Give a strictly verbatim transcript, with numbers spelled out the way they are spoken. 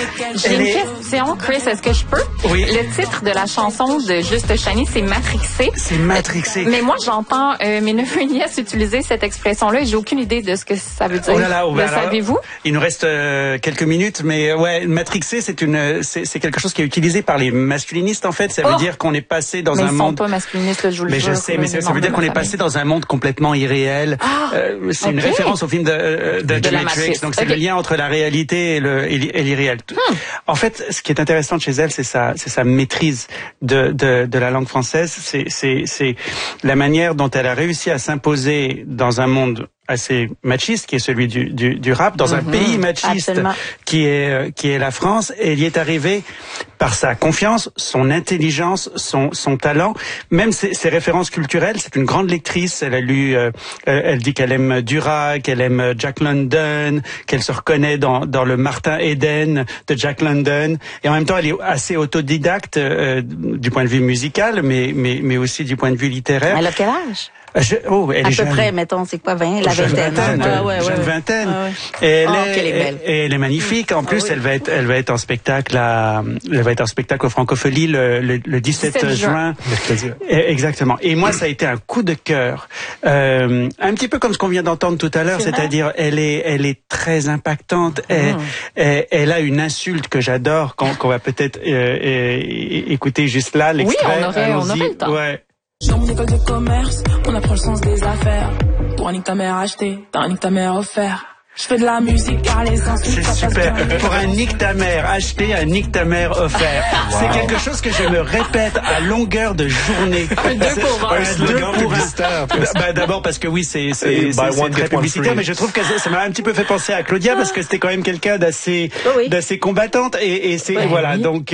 J'ai une question, Chris, est-ce que je peux? Oui. Le titre de la chanson de Juste Chani, c'est Matrixé. C'est Matrixé. Mais moi, j'entends euh, mes neveux et nièces utiliser cette expression-là et j'ai aucune idée de ce que ça veut dire. Oh là là, oh le bah alors, savez-vous? Il nous reste euh, quelques minutes, mais ouais, Matrixé, c'est une, c'est, c'est quelque chose qui est utilisé par les masculinistes en fait. Ça veut oh! dire qu'on est passé dans mais un ils monde. sont pas masculinistes, là, je vous le Mais jure. je sais, mais ça, ça veut dire qu'on est passé dans un monde complètement irréel. Ah, euh, c'est okay. une référence au film de, de, de, de The Matrix. Donc c'est okay. le lien entre la réalité et le et l'irréel. Hmm. En fait, ce qui est intéressant chez elle, c'est sa, c'est sa maîtrise de, de, de la langue française. C'est, c'est, c'est la manière dont elle a réussi à s'imposer dans un monde assez machiste qui est celui du, du, du rap, dans mm-hmm. un pays machiste Absolument. qui est qui est la France, et elle y est arrivée par sa confiance, son intelligence, son son talent, même ses, ses références culturelles. C'est une grande lectrice. Elle a lu, euh, elle dit qu'elle aime Duras, qu'elle aime Jack London, qu'elle se reconnaît dans dans le Martin Eden de Jack London, et en même temps elle est assez autodidacte euh, du point de vue musical, mais mais mais aussi du point de vue littéraire. Elle a quel âge? Je, oh, elle à est peu jeune. près, mettons, c'est quoi, vingt, la jeune vingtaine. Vingtaine, ah, ouais, ouais, jeune ouais. vingtaine. Ah, ouais. Et elle, oh, est, qu'elle est belle. Et elle est magnifique. En plus, ah, oui. elle va être, elle va être en spectacle à, elle va être en spectacle au Francophonie le, le, le dix-sept juin. Exactement. Et moi, ça a été un coup de cœur. Euh, un petit peu comme ce qu'on vient d'entendre tout à l'heure, c'est c'est-à-dire, elle est, elle est très impactante. Mmh. Elle, elle, elle a une insulte que j'adore, qu'on, qu'on va peut-être euh, euh, écouter juste là, l'extrait. Oui, on aurait, on aurait le temps. Ouais. J'ai mon école de commerce, on apprend le sens des affaires. Pour un nique ta mère acheté, t'as un nique ta mère offert. Je fais de la musique car les insultes. C'est super. Pour un nique ta mère acheté, un nique ta mère offert. Wow. C'est quelque chose que je me répète à longueur de journée. Un deux pour un. Un slogan publicitaire. Bah, d'abord parce que oui, c'est c'est c'est, c'est très publicitaire, mais je trouve que ça, ça m'a un petit peu fait penser à Claudia parce que c'était quand même quelqu'un d'assez oh oui. d'assez combattante et et c'est oui, voilà oui. donc.